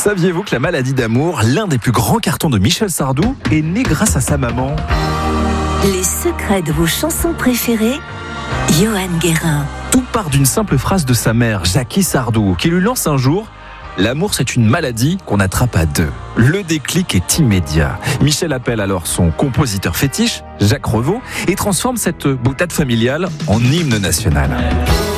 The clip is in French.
Saviez-vous que la maladie d'amour, l'un des plus grands cartons de Michel Sardou, est né grâce à sa maman? Les secrets de vos chansons préférées, Johan Guérin. Tout part d'une simple phrase de sa mère, Jackie Sardou, qui lui lance un jour: l'amour, c'est une maladie qu'on attrape à deux. Le déclic est immédiat. Michel appelle alors son compositeur fétiche, Jacques Revaux, et transforme cette boutade familiale en hymne national.